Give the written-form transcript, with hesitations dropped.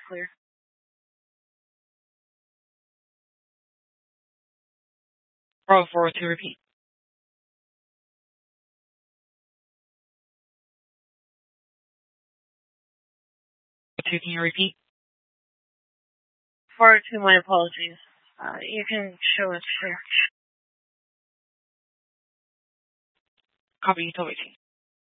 clear. 404 to repeat. 2, can you repeat? 402, my apologies. You can show us clear. Copy, you told me to.